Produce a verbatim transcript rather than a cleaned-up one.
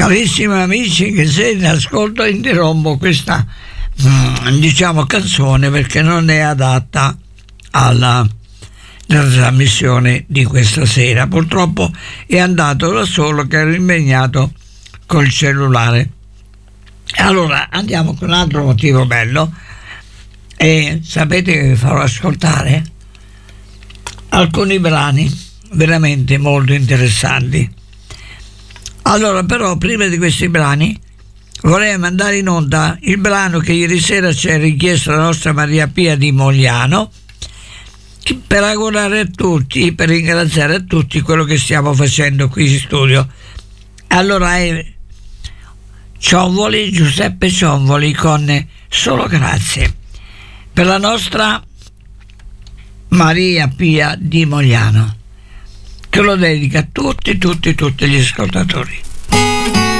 Carissimi amici che siete in ascolto, interrompo questa mm, diciamo canzone perché non è adatta alla trasmissione di questa sera. Purtroppo è andato da solo, che ero impegnato col cellulare. Allora andiamo con un altro motivo bello, e sapete che vi farò ascoltare alcuni brani veramente molto interessanti. Allora, però, prima di questi brani vorrei mandare in onda il brano che ieri sera ci ha richiesto la nostra Maria Pia di Mogliano, per augurare a tutti, per ringraziare a tutti quello che stiamo facendo qui in studio. Allora è Cionvoli, Giuseppe Cionvoli con Solo Grazie, per la nostra Maria Pia di Mogliano, che lo dedica a tutti, tutti, tutti gli ascoltatori.